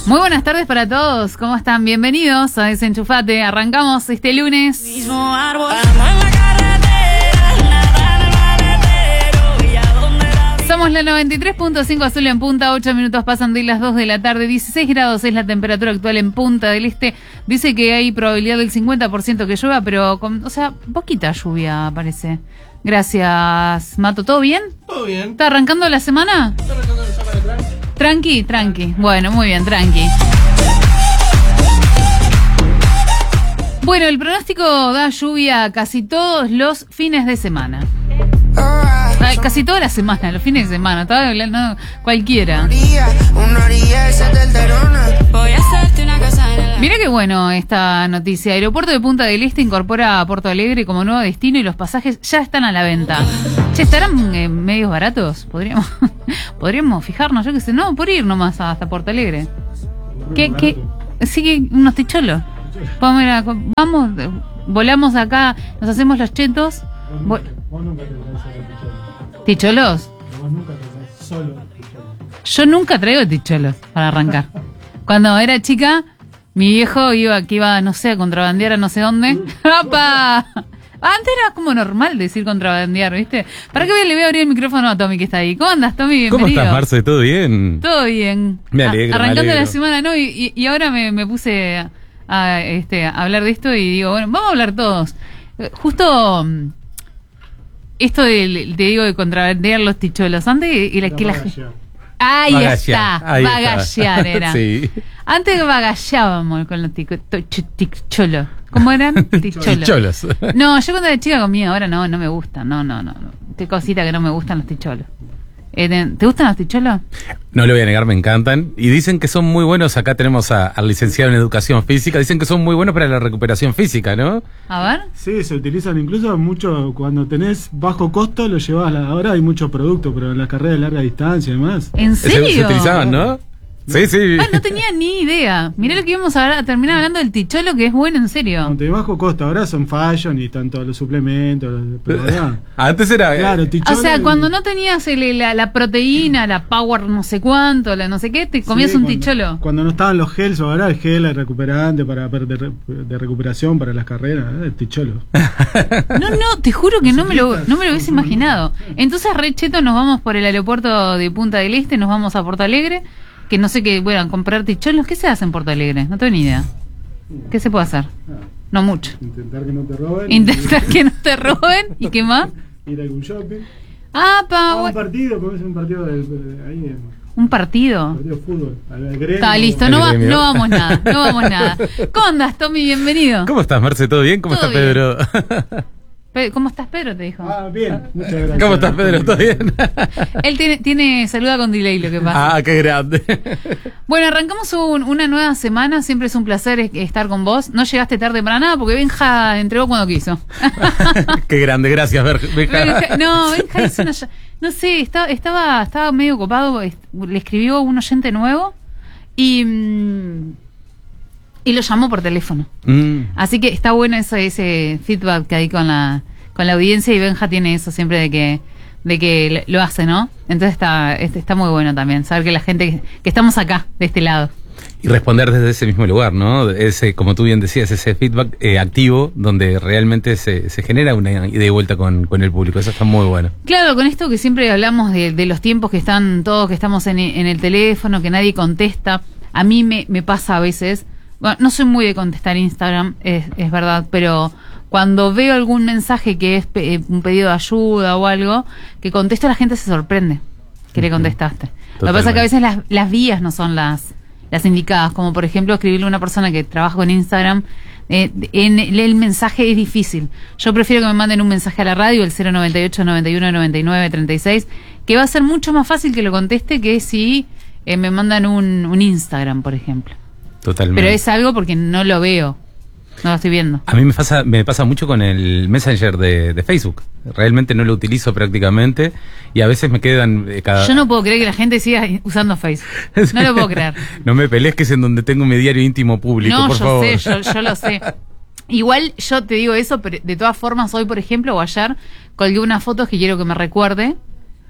Muy buenas tardes para todos, ¿cómo están? Bienvenidos a Desenchufate. Arrancamos este lunes. Mismo árbol, en la carretera, nada en el maletero, y a dónde la vi. Somos la 93.5 Azul en Punta, 8 minutos pasan de las 2 de la tarde, 16 grados es la temperatura actual en Punta del Este. Dice que hay probabilidad del 50% que llueva, pero poquita lluvia parece. Gracias, Mato. ¿Todo bien? Todo bien. ¿Está arrancando la semana? ¿Está arrancando la semana tranqui? Tranqui. Bueno, muy bien, tranqui. Bueno, el pronóstico da lluvia casi todos los fines de semana. Casi toda la semana, los fines de semana. Estaba hablando cualquiera. Voy a hacerte una casa en el Mira qué bueno esta noticia. Aeropuerto de Punta del Este incorpora a Porto Alegre como nuevo destino y los pasajes ya están a la venta. Che, ¿estarán medios baratos? Podríamos fijarnos, yo qué sé, no, por ir nomás hasta Porto Alegre. ¿Qué? Sí, que unos ticholos. Vamos, volamos acá, nos hacemos los chetos. Vos nunca te traes ¿Ticholos? Vos nunca te traes solo ticholos. Yo nunca traigo ticholos para arrancar. Cuando era chica, mi viejo iba, no sé, a contrabandear a no sé dónde. ¡Apa! Antes era como normal decir contrabandear, ¿viste? ¿Para qué le voy a abrir el micrófono a Tommy que está ahí? ¿Cómo andas, Tommy? Bienvenido. ¿Cómo estás, Marce? ¿Todo bien? Todo bien. Me alegro, Arrancando me alegro. la semana, ¿no? Y ahora me puse a hablar de esto y digo, bueno, vamos a hablar todos. Justo esto de contrabandear los ticholos. Antes que la gente... Ahí está, bagallar era. Sí. Antes bagallábamos con los ticholos. ¿Cómo eran? Ticholos. No, yo cuando era chica comía, ahora no me gustan. No. Qué cosita que no me gustan los ticholos. ¿Te gustan los ticholos? No lo voy a negar, me encantan. Y dicen que son muy buenos, acá tenemos al licenciado en Educación Física, dicen que son muy buenos para la recuperación física, ¿no? A ver. Sí, se utilizan incluso mucho cuando tenés bajo costo, lo llevas. Ahora hay mucho producto, pero en las carreras de larga distancia y demás. ¿En serio? Se utilizaban, ¿no? Sí. No tenía ni idea. Mirá lo que íbamos a terminar hablando del ticholo, que es bueno, en serio. Cuando tenés bajo costo, ahora son fashion y están todos los suplementos. Pero ahora, Antes era... claro, ticholo. O sea, cuando no tenías la proteína, la power no sé cuánto, la no sé qué, te comías sí, un ticholo. Cuando no estaban los gels, ahora el gel es recuperante de recuperación para las carreras, el ticholo. No, te juro que no me lo hubiese imaginado. Entonces, re cheto, nos vamos por el aeropuerto de Punta del Este, nos vamos a Porto Alegre, que no sé qué, bueno, a comprar ticholos. ¿Qué se hace en Porto Alegre? No tengo ni idea. ¿Qué se puede hacer? No mucho. Intentar que no te roben. Intentar que no te roben. ¿Y qué más? Ir a algún shopping. Un partido, como es un partido ahí. ¿Un partido? Un partido de fútbol. Al gremio. Está listo, no vamos nada. ¿Cómo andas, Tommy? Bienvenido. ¿Cómo estás, Marce? ¿Todo bien? ¿Cómo Todo está Pedro? ¿Cómo estás, Pedro? Te dijo. Bien, muchas gracias. ¿Cómo estás, Pedro? ¿Todo bien? Él tiene saluda con delay, lo que pasa. Qué grande. Bueno, arrancamos una nueva semana. Siempre es un placer estar con vos. No llegaste tarde para nada porque Benja entregó cuando quiso. Qué grande, gracias, Benja. No, Benja hizo no sé, estaba medio copado. Le escribió un oyente nuevo y lo llamó por teléfono. Así que está bueno ese feedback que hay con la audiencia, y Benja tiene eso siempre de que lo hace, ¿no? Entonces está muy bueno también saber que la gente que estamos acá, de este lado. Y responder desde ese mismo lugar, ¿no? Ese, como tú bien decías, ese feedback activo, donde realmente se genera una ida y vuelta con el público. Eso está muy bueno. Claro, con esto que siempre hablamos de los tiempos que estamos en el teléfono, que nadie contesta. A mí me pasa a veces. Bueno, no soy muy de contestar Instagram, es verdad, pero cuando veo algún mensaje que es un pedido de ayuda o algo, que contesto, la gente se sorprende que le contestaste. Lo que pasa es que a veces las vías no son las indicadas, como por ejemplo escribirle a una persona que trabaja con Instagram, el mensaje es difícil. Yo prefiero que me manden un mensaje a la radio, el 098 91 99 36, que va a ser mucho más fácil que lo conteste que si me mandan un Instagram, por ejemplo. Totalmente. Pero es algo porque no lo veo, no lo estoy viendo. A mí me pasa mucho con el Messenger de Facebook. Realmente no lo utilizo prácticamente y a veces me quedan Yo no puedo creer que la gente siga usando Facebook. No lo puedo creer. No me pelees, que es en donde tengo mi diario íntimo público, por favor. Yo lo sé. Igual yo te digo eso, pero de todas formas hoy, por ejemplo, o ayer, colgué unas fotos que quiero que me recuerde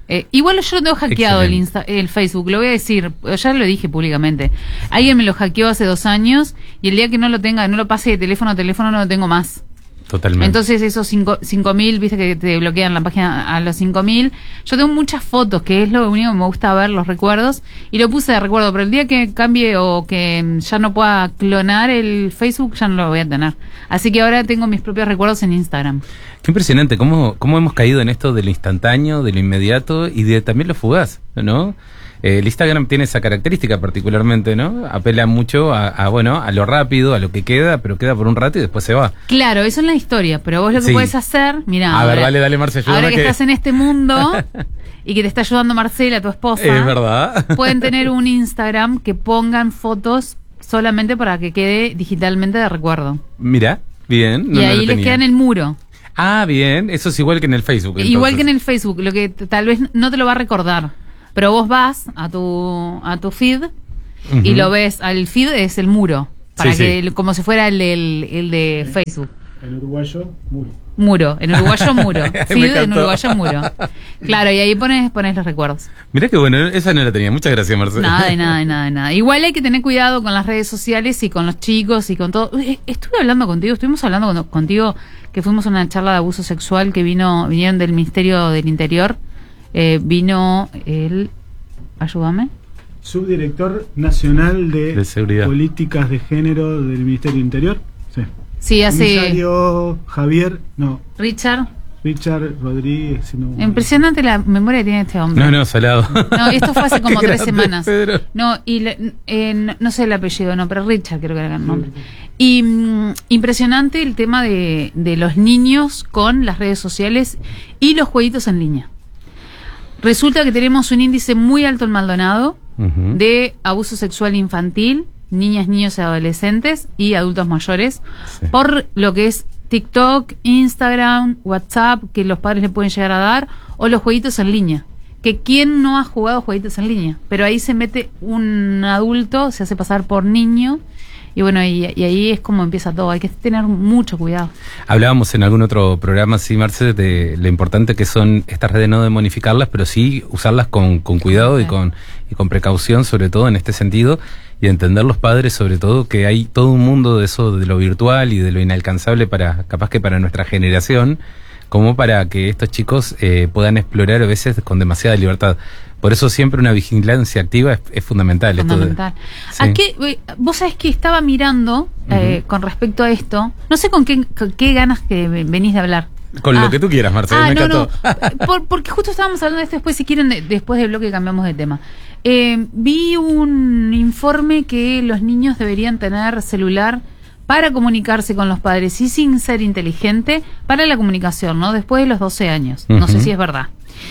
Igual yo lo tengo hackeado Excelente. el Facebook, lo voy a decir, ya lo dije públicamente. Alguien me lo hackeó hace 2 años y el día que no lo tenga, no lo pase de teléfono a teléfono, no lo tengo más. Totalmente. Entonces esos 5.000, viste que te bloquean la página a los 5.000. Yo tengo muchas fotos, que es lo único que me gusta ver, los recuerdos, y lo puse de recuerdo, pero el día que cambie o que ya no pueda clonar el Facebook, ya no lo voy a tener. Así que ahora tengo mis propios recuerdos en Instagram. Qué impresionante cómo hemos caído en esto de lo instantáneo, de lo inmediato y de también lo fugaz, ¿no? El Instagram tiene esa característica particularmente, ¿no? Apela mucho a lo rápido, a lo que queda, pero queda por un rato y después se va. Claro, eso es la historia, pero vos lo que Sí. puedes hacer, mirá, A ver, ahora, dale, Marce, ayúdame ahora que estás en este mundo y que te está ayudando Marcela, tu esposa, Es verdad. pueden tener un Instagram que pongan fotos solamente para que quede digitalmente de recuerdo. Mira, bien. Y ahí les queda en el muro. Ah, bien. Eso es igual que en el Facebook. Igual que en el Facebook, lo que tal vez no te lo va a recordar, pero vos vas a tu feed y Ujú. lo ves, al feed es el muro, para Sí, que sí. como si fuera el de Facebook. El uruguayo, muy. Muro, en uruguayo muro. Me Feed en encantó. uruguayo muro. Claro, y ahí pones los recuerdos. Mirá que bueno, esa no la tenía. Muchas gracias, Marcelo. Nada, de nada, de nada, de nada. Igual hay que tener cuidado con las redes sociales y con los chicos y con todo. Estuve hablando contigo, estuvimos hablando contigo que fuimos a una charla de abuso sexual que vinieron del Ministerio del Interior. Vino el... Ayúdame. Subdirector Nacional De Seguridad. Políticas de Género del Ministerio del Interior. Sí. Sí, hace Comisario Richard. Richard Rodríguez. Si no- Impresionante la memoria que tiene este hombre. No, salado. No, esto fue hace como Qué 3 grande, semanas. Pedro. No, y no sé el apellido, no, pero Richard creo que era el nombre. Y impresionante el tema de los niños con las redes sociales y los jueguitos en línea. Resulta que tenemos un índice muy alto en Maldonado Ujú. de abuso sexual infantil, niñas, niños y adolescentes y adultos mayores, Sí. por lo que es TikTok, Instagram, WhatsApp, que los padres le pueden llegar a dar, o los jueguitos en línea. Que quién no ha jugado jueguitos en línea, pero ahí se mete un adulto, se hace pasar por niño, y bueno, y ahí es como empieza todo. Hay que tener mucho cuidado. Hablábamos en algún otro programa, sí, Marce, de lo importante que son estas redes, no demonificarlas, pero sí usarlas con cuidado y con precaución, sobre todo en este sentido, y entender los padres, sobre todo, que hay todo un mundo de eso, de lo virtual y de lo inalcanzable capaz que para nuestra generación, como para que estos chicos puedan explorar a veces con demasiada libertad. Por eso siempre una vigilancia activa es fundamental. Fundamental. Sí. ¿A qué, vos sabés que estaba mirando con respecto a esto? No sé con qué ganas que venís de hablar. Con lo que tú quieras, Marcelo, me encantó. Porque justo estábamos hablando de esto después, si quieren, después del bloque cambiamos de tema. Vi un informe que los niños deberían tener celular para comunicarse con los padres y sin ser inteligente para la comunicación, ¿no? Después de los 12 años. No sé Ujú. si es verdad.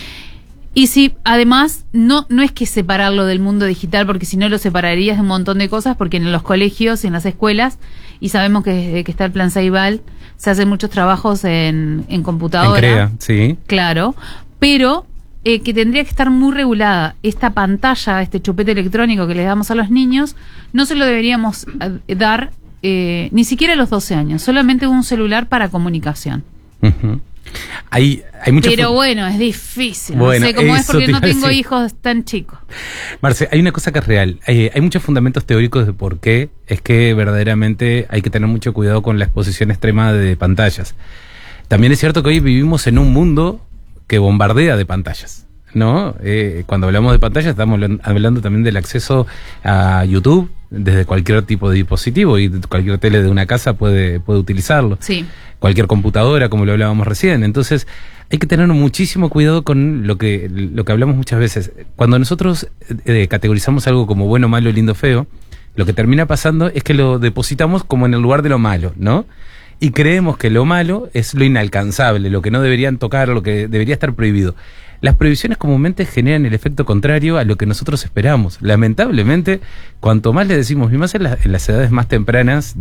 Y si además no es que separarlo del mundo digital, porque si no lo separarías de un montón de cosas, porque en los colegios y en las escuelas, y sabemos que desde que está el plan Ceibal, se hacen muchos trabajos en computadora. En CREA, sí. Claro, pero que tendría que estar muy regulada. Esta pantalla, este chupete electrónico que le damos a los niños, no se lo deberíamos dar ni siquiera a los 12 años, solamente un celular para comunicación. Ujú. Hay mucho Pero bueno, es difícil. Bueno, no sé cómo es eso porque te no iba a tengo decir. hijos tan chicos. Marce, hay una cosa que es real. Hay muchos fundamentos teóricos de por qué es que verdaderamente hay que tener mucho cuidado con la exposición extrema de pantallas. También es cierto que hoy vivimos en un mundo que bombardea de pantallas, ¿no? Cuando hablamos de pantallas estamos hablando también del acceso a YouTube desde cualquier tipo de dispositivo, y cualquier tele de una casa puede utilizarlo. Sí. Cualquier computadora, como lo hablábamos recién. Entonces, hay que tener muchísimo cuidado con lo que hablamos muchas veces. Cuando nosotros categorizamos algo como bueno, malo, lindo, feo, lo que termina pasando es que lo depositamos como en el lugar de lo malo, ¿no? Y creemos que lo malo es lo inalcanzable, lo que no deberían tocar, lo que debería estar prohibido. Las prohibiciones comúnmente generan el efecto contrario a lo que nosotros esperamos. Lamentablemente, cuanto más le decimos, y más en las edades más tempranas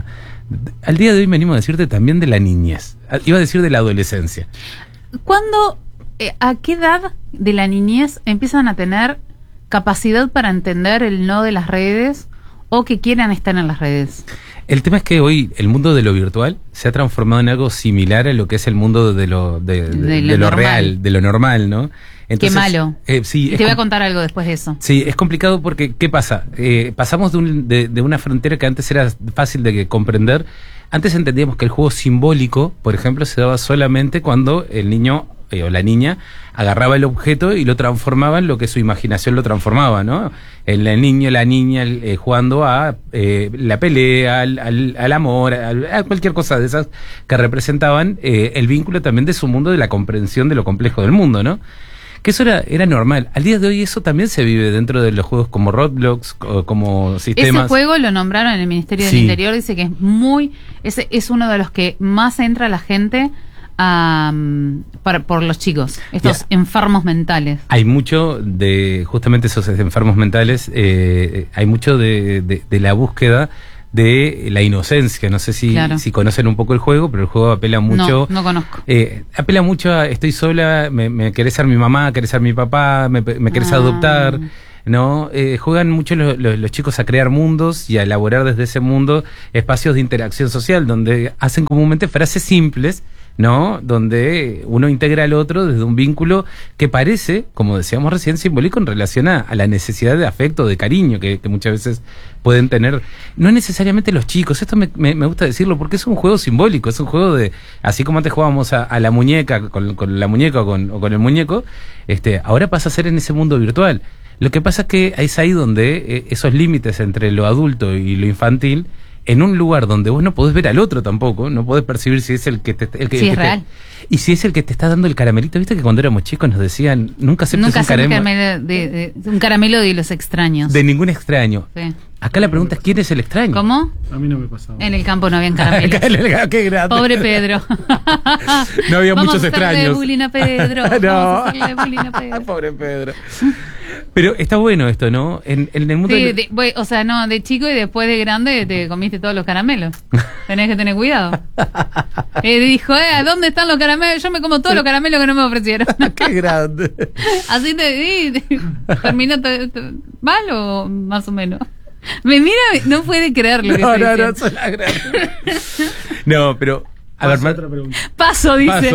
al día de hoy venimos a decirte también de la niñez. Iba a decir de la adolescencia. ¿A qué edad de la niñez empiezan a tener capacidad para entender el no de las redes o que quieran estar en las redes? El tema es que hoy el mundo de lo virtual se ha transformado en algo similar a lo que es el mundo de lo normal. real, de lo normal, ¿no? Qué malo. Sí, Y te voy a contar algo después de eso. Sí, es complicado porque, ¿qué pasa? Pasamos de una frontera que antes era fácil de comprender. Antes entendíamos que el juego simbólico, por ejemplo, se daba solamente cuando el niño o la niña agarraba el objeto y lo transformaba en lo que su imaginación lo transformaba, ¿no? El niño, la niña jugando a la pelea, al amor, a cualquier cosa de esas que representaban el vínculo también de su mundo, de la comprensión de lo complejo del mundo, ¿no? Que eso era normal. Al día de hoy eso también se vive dentro de los juegos como Roblox, como sistemas. Ese juego lo nombraron en el Ministerio del Interior, dice que es uno de los que más entra la gente por los chicos, estos enfermos mentales. Hay mucho de justamente esos enfermos mentales, hay mucho de la búsqueda de la inocencia. No sé si conocen un poco el juego, pero el juego apela mucho. No conozco. Apela mucho a estoy sola, me querés ser mi mamá, querés ser mi papá, me querés adoptar. ¿No? Juegan mucho los chicos a crear mundos y a elaborar desde ese mundo espacios de interacción social, donde hacen comúnmente frases simples, ¿no? Donde uno integra al otro desde un vínculo que parece, como decíamos recién, simbólico en relación a la necesidad de afecto, de cariño que muchas veces pueden tener. No necesariamente los chicos, esto me gusta decirlo porque es un juego simbólico, es un juego de, así como antes jugábamos a la muñeca, con la muñeca o con el muñeco, ahora pasa a ser en ese mundo virtual. Lo que pasa es que es ahí donde esos límites entre lo adulto y lo infantil, en un lugar donde vos no podés ver al otro tampoco, no podés percibir si es el que es real. Y si es el que te está dando el caramelito. Viste que cuando éramos chicos nos decían, nunca aceptes un caramelo de los extraños. De ningún extraño. Sí. Acá la pregunta es, ¿quién es el extraño? ¿Cómo? A mí no me pasaba. En el campo no habían caramelos. Qué grande. Pobre Pedro. No había muchos extraños. Vamos a Pedro. No. Vamos a hacerle bullying a Pedro. Pobre Pedro. Pero está bueno esto, ¿no? En el mundo o sea, no, de chico y después de grande te comiste todos los caramelos. Tenés que tener cuidado. Dijo, ¿dónde están los caramelos? Yo me como todos los caramelos que no me ofrecieron. Qué grande. Así terminó mal o más o menos. Me mira, no puede creer lo que estoy diciendo. No, son las grandes. No, pero a ver, otra pregunta. Paso, dice.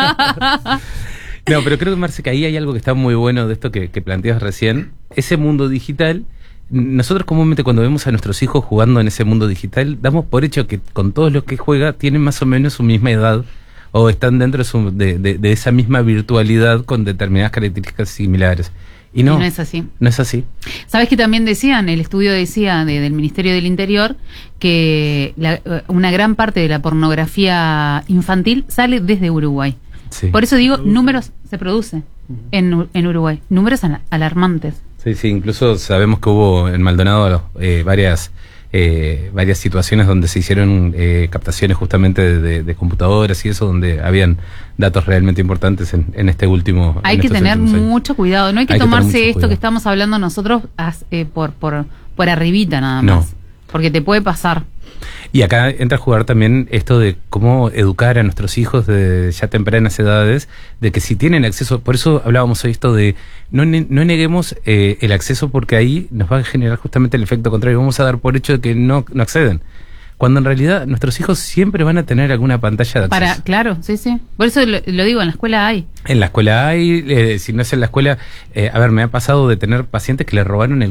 No, pero creo que, Marce, que ahí hay algo que está muy bueno de esto que planteas recién. Ese mundo digital, nosotros comúnmente cuando vemos a nuestros hijos jugando en ese mundo digital, damos por hecho que con todos los que juega tienen más o menos su misma edad o están dentro de esa misma virtualidad con determinadas características similares. Y no es así. No es así. ¿Sabes que también decían, el estudio decía del Ministerio del Interior, que una gran parte de la pornografía infantil sale desde Uruguay? Sí. Por eso digo, números se produce en Uruguay, números alarmantes. Sí, incluso sabemos que hubo en Maldonado varias situaciones donde se hicieron captaciones justamente de computadoras y eso, donde habían datos realmente importantes en este último. Hay que tener mucho cuidado, no hay que tomarse esto cuidado. Que estamos hablando nosotros por arribita nada más, porque te puede pasar. Y acá entra a jugar también esto de cómo educar a nuestros hijos de ya tempranas edades, de que si tienen acceso, por eso hablábamos hoy esto de no neguemos el acceso, porque ahí nos va a generar justamente el efecto contrario, vamos a dar por hecho de que no acceden, cuando en realidad nuestros hijos siempre van a tener alguna pantalla de acceso. Claro, sí. Por eso lo digo, en la escuela hay. En la escuela hay, si no es en la escuela, a ver, me ha pasado de tener pacientes que le robaron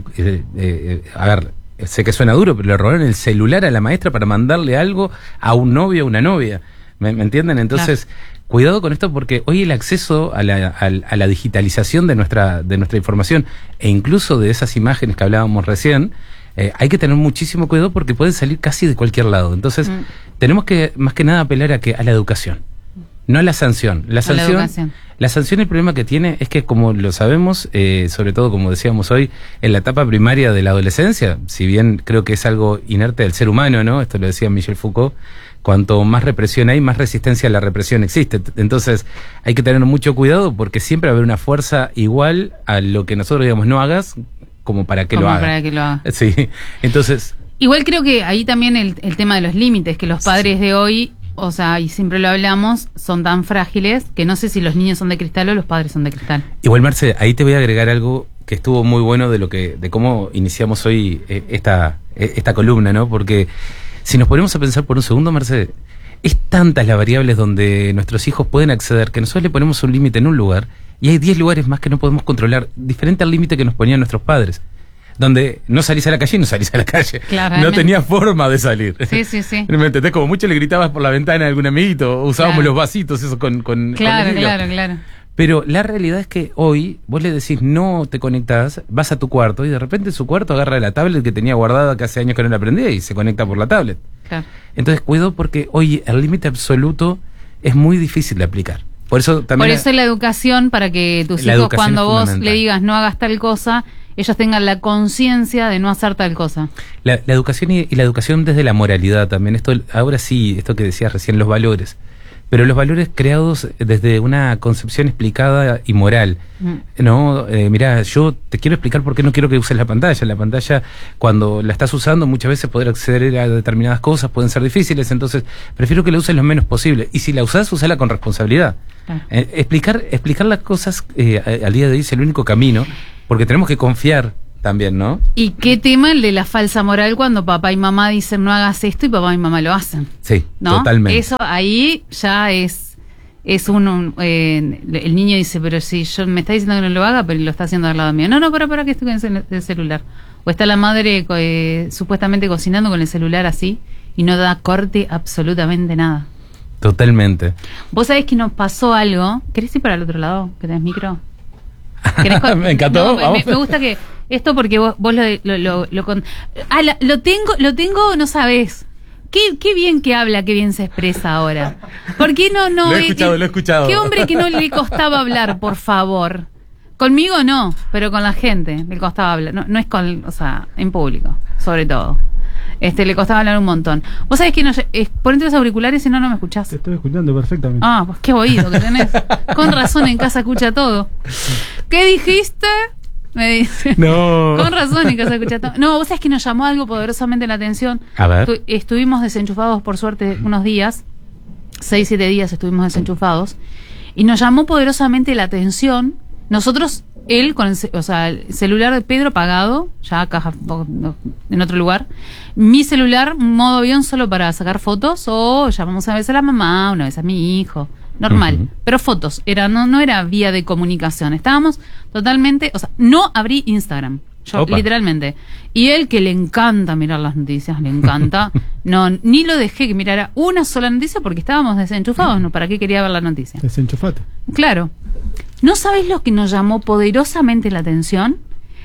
sé que suena duro, pero le robaron el celular a la maestra para mandarle algo a un novio o una novia. ¿Me entienden? Entonces, cuidado con esto, porque hoy el acceso a la digitalización de nuestra información e incluso de esas imágenes que hablábamos recién, hay que tener muchísimo cuidado porque pueden salir casi de cualquier lado. Entonces, tenemos que, más que nada, apelar a la educación. No a la sanción. La sanción, el problema que tiene es que, como lo sabemos, sobre todo, como decíamos hoy, en la etapa primaria de la adolescencia, si bien creo que es algo inerte del ser humano, ¿no? Esto lo decía Michel Foucault, cuanto más represión hay, más resistencia a la represión existe. Entonces, hay que tener mucho cuidado porque siempre va a haber una fuerza igual a lo que nosotros digamos no hagas, como para que lo haga. Sí, entonces... Igual creo que ahí también el tema de los límites, que los padres de hoy... O sea, y siempre lo hablamos, son tan frágiles que no sé si los niños son de cristal o los padres son de cristal. Igual, Marce, ahí te voy a agregar algo que estuvo muy bueno de cómo iniciamos hoy esta columna, ¿no? Porque si nos ponemos a pensar por un segundo, Marce, es tantas las variables donde nuestros hijos pueden acceder que nosotros le ponemos un límite en un lugar y hay 10 lugares más que no podemos controlar, diferente al límite que nos ponían nuestros padres. Donde no salís a la calle y no salís a la calle. Claramente. No tenía forma de salir. Sí. ¿Me entendés? Como mucho le gritabas por la ventana a algún amiguito, usábamos los vasitos, eso con Claro. Pero la realidad es que hoy vos le decís no te conectás, vas a tu cuarto y de repente en su cuarto agarra la tablet que tenía guardada que hace años que no la prendía y se conecta por la tablet. Claro. Entonces cuidado porque hoy el límite absoluto es muy difícil de aplicar. Por eso también... Por eso la educación, para que tus La hijos educación cuando es vos fundamental. le digas no hagas tal cosa, ellos tengan la conciencia de no hacer tal cosa. La educación y la educación desde la moralidad también. Esto ahora sí, esto que decías recién, los valores. Pero los valores creados desde una concepción explicada y moral. No, mirá, yo te quiero explicar por qué no quiero que uses la pantalla. La pantalla, cuando la estás usando, muchas veces poder acceder a determinadas cosas pueden ser difíciles, entonces prefiero que la uses lo menos posible. Y si la usás, usala con responsabilidad. Claro. Explicar las cosas al día de hoy es el único camino, porque tenemos que confiar también, ¿no? ¿Y qué tema el de la falsa moral cuando papá y mamá dicen no hagas esto y papá y mamá lo hacen? Sí, ¿No? totalmente. Eso ahí ya es el niño dice, pero si yo me está diciendo que no lo haga, pero lo está haciendo al lado mío. No, para que estoy con el celular. O está la madre supuestamente cocinando con el celular así y no da corte absolutamente nada. Totalmente. Vos sabés que nos pasó algo. ¿Querés ir para el otro lado? ¿Que tenés micro? Me encantó. No, me gusta que esto porque vos lo tengo, no sabés. Qué bien que habla, qué bien se expresa ahora. ¿Por qué no? Lo he escuchado. Qué hombre que no le costaba hablar, por favor. Conmigo no, pero con la gente le costaba hablar. No es o sea, en público, sobre todo. Le costaba hablar un montón. Vos sabés que ponete los auriculares y no me escuchás. Te estoy escuchando perfectamente. Ah, pues qué oído que tenés. Con razón en casa escucha todo. ¿Qué dijiste? Me dice. No. Con razón en casa escucha todo. No, vos sabés que nos llamó algo poderosamente la atención. A ver. Estuvimos desenchufados por suerte unos días. 6-7 días estuvimos desenchufados. Y nos llamó poderosamente la atención. Nosotros, él con el celular de Pedro apagado, ya caja en otro lugar. Mi celular, modo avión solo para sacar fotos, o llamamos una vez a la mamá, una vez a mi hijo. Normal, pero fotos, no era vía de comunicación. Estábamos totalmente, no abrí Instagram. Yo, Opa. Literalmente. Y él, que le encanta mirar las noticias, le encanta. Ni lo dejé que mirara una sola noticia porque estábamos desenchufados, ¿no? ¿Para qué quería ver la noticia? Desenchufate. Claro. ¿No sabéis lo que nos llamó poderosamente la atención?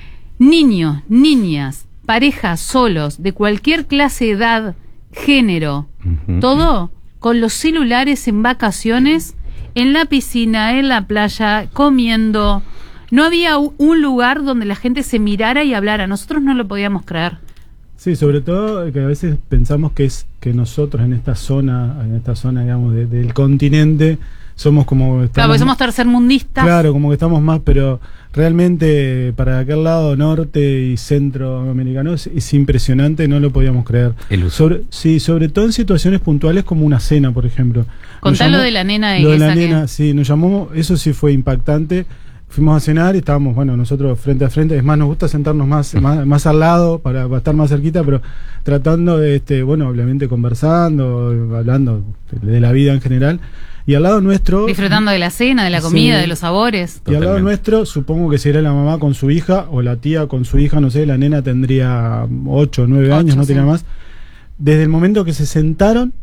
Niños, niñas, parejas solos, de cualquier clase, edad, género, todo con los celulares en vacaciones, en la piscina, en la playa, comiendo. No había un lugar donde la gente se mirara y hablara. Nosotros no lo podíamos creer. Sí, sobre todo que a veces pensamos que nosotros en esta zona, digamos, del continente, somos como... Claro, porque somos tercermundistas. Claro, como que estamos más, pero realmente para aquel lado norte y centroamericano es impresionante, no lo podíamos creer. El uso. Sobre todo en situaciones puntuales como una cena, por ejemplo. Contá lo de la nena. Lo de la nena, sí, nos llamó, eso sí fue impactante. Fuimos a cenar y estábamos, nosotros frente a frente. Es más, nos gusta sentarnos más al lado para estar más cerquita, pero tratando de, obviamente conversando, hablando de la vida en general. Y al lado nuestro... Disfrutando de la cena, de la comida, sí, de los sabores. Y al lado nuestro, supongo que sería la mamá con su hija, o la tía con su hija, no sé, la nena tendría 8 o 9 años, no tenía más. Desde el momento que se sentaron,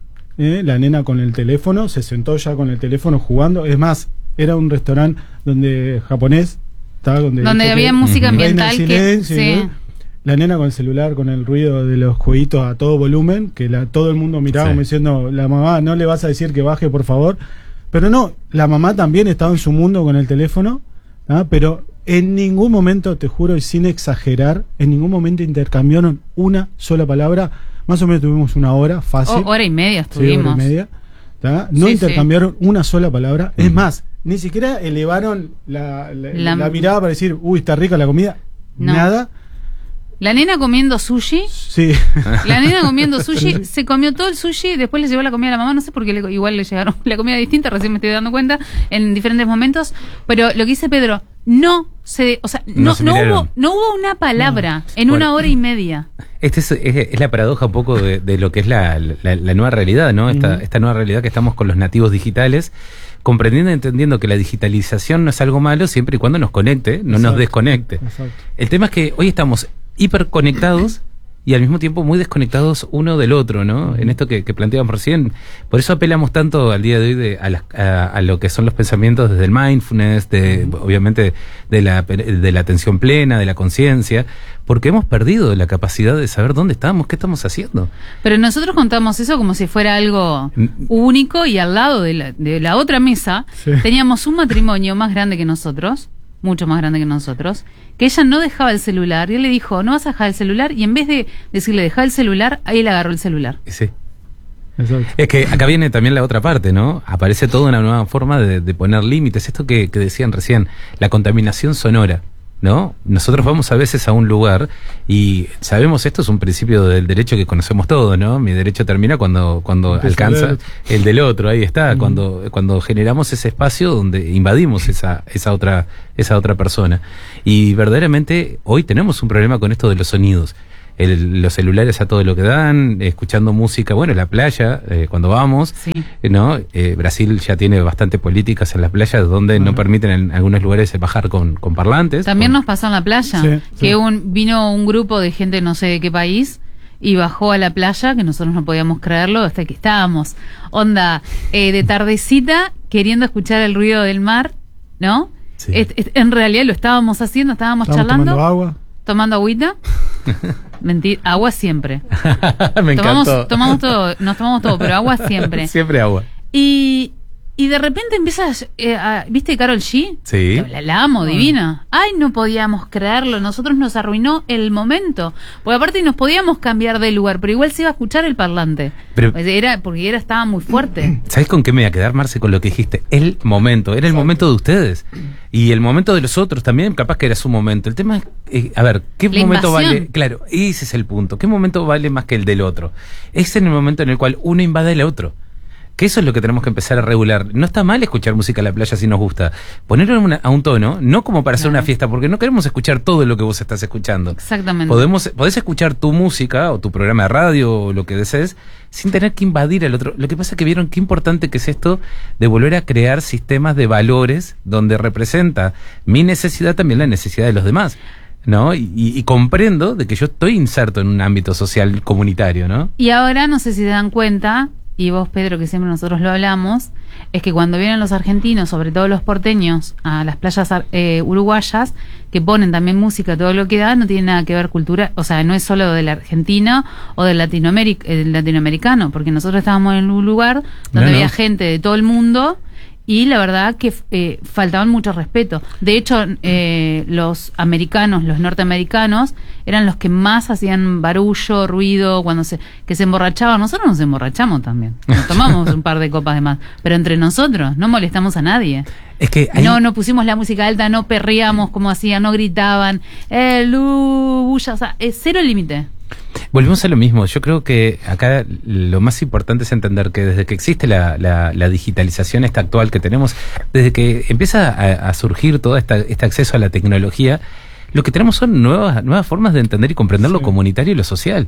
la nena con el teléfono, se sentó ya con el teléfono jugando. Es más, era un restaurante japonés, donde había música ambiental. Silencio, sí. ¿no? La nena con el celular, con el ruido de los jueguitos a todo volumen, que todo el mundo miraba como diciendo, la mamá, no le vas a decir que baje, por favor. Pero no, la mamá también estaba en su mundo con el teléfono, pero en ningún momento, te juro y sin exagerar, en ningún momento intercambiaron una sola palabra. Más o menos tuvimos una hora, fácil. Hora y media estuvimos. Sí, hora y media. No intercambiaron una sola palabra. Es más, ni siquiera elevaron la mirada para decir, uy, está rica la comida. No. Nada. La nena comiendo sushi. Sí. La nena comiendo sushi, se comió todo el sushi, después le llevó la comida a la mamá, no sé por qué igual le llegaron la comida distinta, recién me estoy dando cuenta, en diferentes momentos. Pero lo que dice Pedro, no No se miraron. no hubo una palabra en Bueno, una hora y media. Es la paradoja un poco de lo que es la nueva realidad, ¿no? Esta nueva realidad que estamos con los nativos digitales, comprendiendo y entendiendo que la digitalización no es algo malo siempre y cuando nos conecte, no nos desconecte. Exacto. El tema es que hoy estamos hiperconectados y al mismo tiempo muy desconectados uno del otro, ¿no? En esto que planteábamos recién. Por eso apelamos tanto al día de hoy a lo que son los pensamientos desde el mindfulness, obviamente de la atención plena, de la conciencia, porque hemos perdido la capacidad de saber dónde estamos, qué estamos haciendo. Pero nosotros contamos eso como si fuera algo único, y al lado de la otra mesa teníamos un matrimonio más grande que nosotros, mucho más grande que nosotros, que ella no dejaba el celular, y él le dijo, no vas a dejar el celular, y en vez de decirle dejar el celular, ahí él agarró el celular. Sí. Exacto. Es que acá viene también la otra parte, ¿no? Aparece toda una nueva forma de poner límites. Esto que decían recién, la contaminación sonora, ¿no? Nosotros vamos a veces a un lugar y sabemos, esto es un principio del derecho que conocemos todos, ¿no? Mi derecho termina cuando alcanza el del otro, ahí está, cuando generamos ese espacio donde invadimos esa otra persona. Y verdaderamente hoy tenemos un problema con esto de los sonidos. Los celulares a todo lo que dan, escuchando música, bueno, la playa, cuando vamos, Sí. ¿no? Brasil ya tiene bastante políticas en las playas donde no permiten en algunos lugares bajar con parlantes. También nos pasó en la playa, Sí, que sí. vino un grupo de gente no sé de qué país y bajó a la playa, que nosotros no podíamos creerlo, hasta que estábamos, onda, de tardecita, queriendo escuchar el ruido del mar, ¿no? Sí. En realidad lo estábamos haciendo, estábamos charlando, tomando agua. tomando agüita. Mentira, agua siempre. Me encantó. Tomamos todo, nos tomamos todo, pero agua siempre. Siempre agua. Y de repente empiezas, ¿viste Karol G? Sí. La amo, divina. Ay, no podíamos creerlo, nosotros nos arruinó el momento. Porque aparte nos podíamos cambiar de lugar, pero igual se iba a escuchar el parlante. Pero- Porque estaba muy fuerte. ¿Sabes con qué me voy a quedar, Marce, con lo que dijiste? El momento, era el momento de ustedes. Y el momento de los otros también, capaz que era su momento. El tema es, a ver, ¿qué La momento invasión. vale? Claro, ese es el punto. ¿Qué momento vale más que el del otro? Es en el momento en el cual uno invade al otro. Que eso es lo que tenemos que empezar a regular. No está mal escuchar música en la playa si nos gusta. Ponerlo a un tono, no como para hacer Claro. una fiesta, porque no queremos escuchar todo lo que vos estás escuchando. Exactamente. Podés escuchar tu música o tu programa de radio o lo que desees sin tener que invadir al otro. Lo que pasa es que vieron qué importante que es esto de volver a crear sistemas de valores donde representa mi necesidad también la necesidad de los demás, ¿no? Y comprendo de que yo estoy inserto en un ámbito social comunitario, ¿no? Y ahora, no sé si se dan cuenta, y vos, Pedro, que siempre nosotros lo hablamos, es que cuando vienen los argentinos, sobre todo los porteños, a las playas uruguayas, que ponen también música, todo lo que da, no tiene nada que ver cultura, o sea, no es solo del argentino o del latinoamericano, porque nosotros estábamos en un lugar donde No, había no. gente de todo el mundo. Y la verdad que faltaban mucho respeto. De hecho, los americanos, los norteamericanos, eran los que más hacían barullo, ruido, que se emborrachaban. Nosotros nos emborrachamos también. Nos tomamos un par de copas de más. Pero entre nosotros, no molestamos a nadie. Es que hay- No pusimos la música alta, no perreamos como hacían, no gritaban. Bulla, o sea, cero límite. Volvemos a lo mismo. Yo creo que acá lo más importante es entender que desde que existe la digitalización esta actual que tenemos, desde que empieza a surgir todo este acceso a la tecnología, lo que tenemos son nuevas formas de entender y comprender lo comunitario y lo social.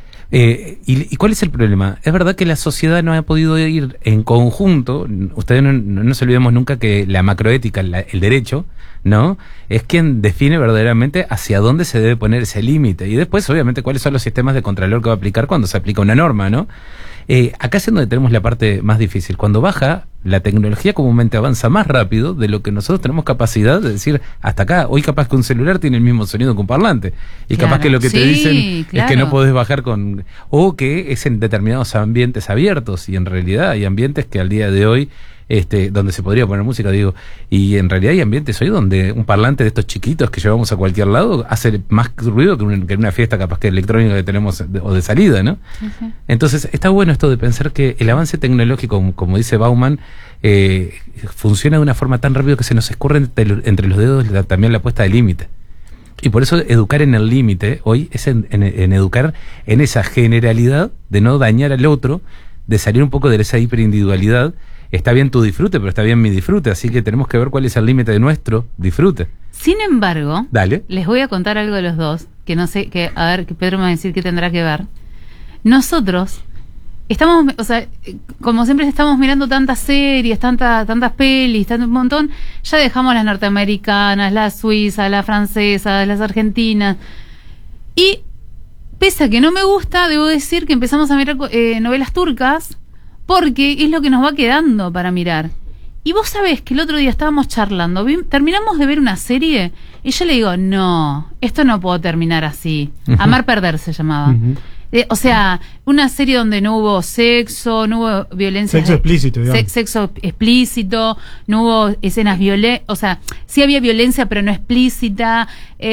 ¿Y cuál es el problema? Es verdad que la sociedad no ha podido ir en conjunto. Ustedes no nos olvidemos nunca que la macroética, el derecho, ¿no? Es quien define verdaderamente hacia dónde se debe poner ese límite. Y después, obviamente, cuáles son los sistemas de contralor que va a aplicar cuando se aplica una norma, ¿no? Acá es en donde tenemos la parte más difícil. Cuando baja, la tecnología comúnmente avanza más rápido de lo que nosotros tenemos capacidad de decir hasta acá. Hoy capaz que un celular tiene el mismo sonido que un parlante. Y Claro. capaz que lo que te Sí, dicen es que claro. no podés bajar con... O que es en determinados ambientes abiertos. Y en realidad hay ambientes que al día de hoy... donde se podría poner música, digo, y en realidad hay ambientes hoy donde un parlante de estos chiquitos que llevamos a cualquier lado hace más ruido que una fiesta capaz que electrónica que tenemos o de salida, ¿no? Entonces está bueno esto de pensar que el avance tecnológico, como dice Bauman, funciona de una forma tan rápido que se nos escurre entre los dedos también la puesta de límite. Y por eso educar en el límite hoy es en educar en esa generalidad de no dañar al otro, de salir un poco de esa hiperindividualidad está bien tu disfrute, pero está bien mi disfrute, así que tenemos que ver cuál es el límite de nuestro disfrute. Sin embargo, Dale. les voy a contar algo de los dos, que no sé, que a ver, que Pedro me va a decir qué tendrá que ver. Nosotros estamos, o sea, como siempre estamos mirando tantas series, tantas pelis, tanto un montón, ya dejamos las norteamericanas, las suizas, las francesas, las argentinas. Y pese a que no me gusta, debo decir que empezamos a mirar novelas turcas, porque es lo que nos va quedando para mirar. Y vos sabés que el otro día estábamos charlando, terminamos de ver una serie, y yo le digo, no, esto no puedo terminar así. Amar Perder se llamaba. O sea, una serie donde no hubo sexo, no hubo violencia. Sexo explícito, digamos. Sexo explícito, no hubo escenas violentas, o sea, sí había violencia, pero no explícita. Y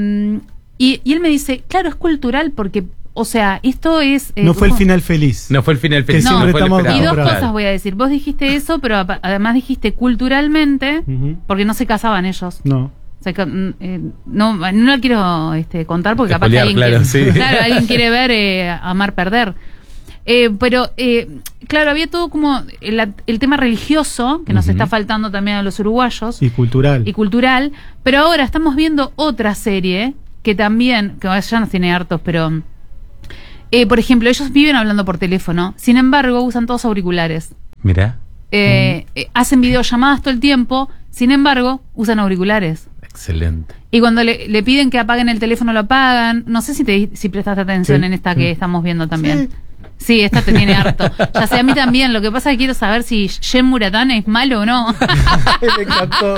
él me dice, claro, es cultural porque, o sea, esto es... no fue el final feliz. No fue el final feliz. Que no, siempre estamos y dos acostumbrados. cosas voy a decir. Vos dijiste eso, pero además dijiste culturalmente, porque no se casaban ellos. No. O sea, no la quiero contar porque capaz que Espolear, alguien, claro, sí. claro, alguien quiere ver Amar Perder. Pero, claro, había todo como el tema religioso, que nos está faltando también a los uruguayos. Y cultural. Pero ahora estamos viendo otra serie que también, que ya nos tiene hartos, pero... por ejemplo, ellos viven hablando por teléfono, sin embargo, usan todos auriculares. Mirá. Hacen videollamadas todo el tiempo, sin embargo, usan auriculares. Excelente. Y cuando le piden que apaguen el teléfono, lo apagan. No sé si prestaste atención Sí, en esta sí. que estamos viendo también. Sí, esta te tiene harto. Ya sé, a mí también. Lo que pasa es que quiero saber si Jen Muratán es malo o no. Me encantó.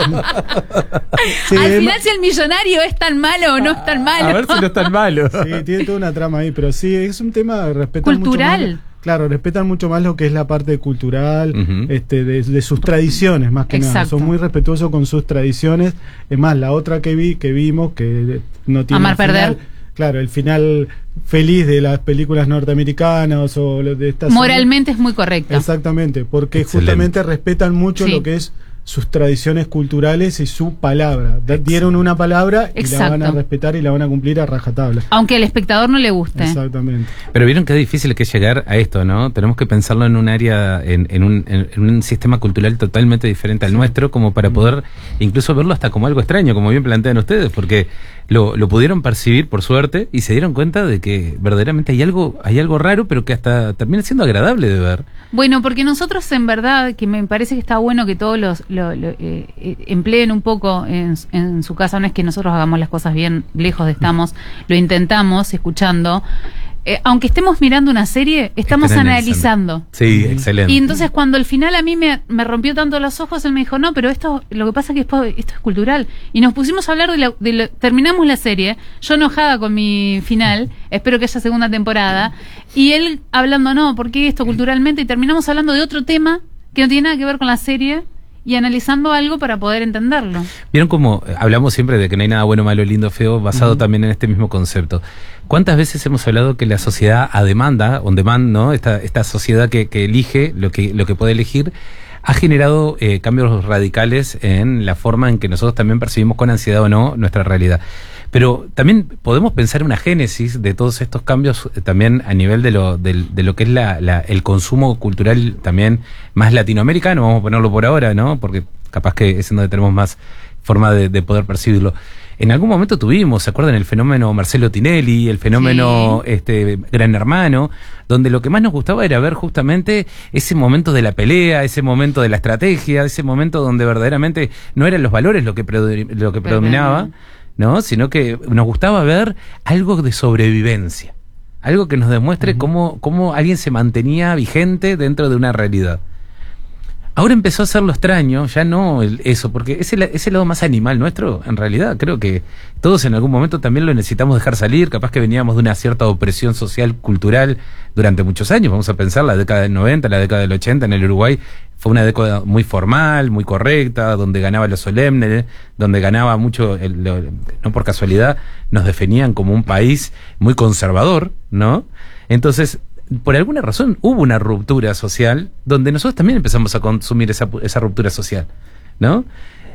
Sí, Al final, si el millonario es tan malo o no es tan malo. A ver si no es tan malo. Sí, tiene toda una trama ahí, pero sí, es un tema que respetan Cultural. mucho más. Claro, respetan mucho más lo que es la parte cultural, Ujú. de sus tradiciones, más que nada. Exacto. Son muy respetuosos con sus tradiciones. Es más, la otra que vimos, que no tiene Amar el final, Perder. claro, el final feliz de las películas norteamericanas o de estas. Moralmente es muy correcta. Exactamente, porque Excelente. justamente respetan mucho Sí. lo que es sus tradiciones culturales y su palabra. Dieron una palabra y la van a Exacto. respetar y la van a cumplir a rajatabla. Aunque al espectador no le guste. Exactamente. Pero vieron qué difícil que es llegar a esto, ¿no? Tenemos que pensarlo en un área, en un sistema cultural totalmente diferente al nuestro, como para poder incluso verlo hasta como algo extraño, como bien plantean ustedes, porque lo pudieron percibir por suerte y se dieron cuenta de que verdaderamente hay algo raro, pero que hasta termina siendo agradable de ver. Bueno, porque nosotros en verdad, que me parece que está bueno que todos empleen un poco en su casa, no es que nosotros hagamos las cosas bien lejos de estamos, lo intentamos escuchando. Aunque estemos mirando una serie, estamos Están analizando. Sí, excelente. Y entonces cuando al final a mí me rompió tanto los ojos, él me dijo, no, pero esto, lo que pasa es que esto es cultural. Y nos pusimos a hablar terminamos la serie, yo enojada con mi final, espero que haya segunda temporada, y él hablando, no, ¿por qué esto culturalmente? Y terminamos hablando de otro tema que no tiene nada que ver con la serie y analizando algo para poder entenderlo. Vieron cómo hablamos siempre de que no hay nada bueno, malo, lindo, feo, basado también en este mismo concepto. ¿Cuántas veces hemos hablado que la sociedad a demanda, on demand, ¿no? Esta sociedad que elige lo que puede elegir, ha generado cambios radicales en la forma en que nosotros también percibimos con ansiedad o no nuestra realidad. Pero también podemos pensar en una génesis de todos estos cambios también a nivel de lo que es el consumo cultural también más latinoamericano, vamos a ponerlo por ahora, ¿no? Porque capaz que es en donde tenemos más forma de poder percibirlo. En algún momento tuvimos, ¿se acuerdan? El fenómeno Marcelo Tinelli, el fenómeno Gran Hermano, donde lo que más nos gustaba era ver justamente ese momento de la pelea, ese momento de la estrategia, ese momento donde verdaderamente no eran los valores lo que predominaba, ¿no? Sino que nos gustaba ver algo de sobrevivencia, algo que nos demuestre cómo alguien se mantenía vigente dentro de una realidad. Ahora empezó a ser lo extraño, ya no eso, porque ese lado más animal nuestro, en realidad, creo que todos en algún momento también lo necesitamos dejar salir. Capaz que veníamos de una cierta opresión social, cultural, durante muchos años. Vamos a pensar la década del 90, la década del 80 en el Uruguay. Fue una década muy formal, muy correcta, donde ganaba lo solemne, donde ganaba mucho, no por casualidad, nos definían como un país muy conservador, ¿no? Entonces, por alguna razón hubo una ruptura social donde nosotros también empezamos a consumir esa ruptura social, ¿no?